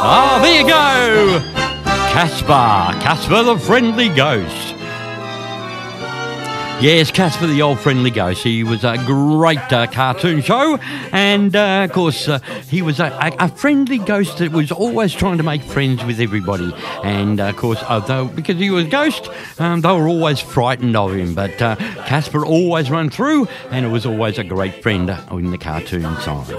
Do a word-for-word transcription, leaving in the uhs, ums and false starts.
Ah, there you go. Casper. Casper the Friendly Ghost. Yes, Casper the Old Friendly Ghost. He was a great uh, cartoon show, and uh, of course uh, he was a, a, a friendly ghost that was always trying to make friends with everybody. And uh, of course, although because he was a ghost, um, they were always frightened of him. But uh, Casper always ran through, and it was always a great friend in the cartoon side.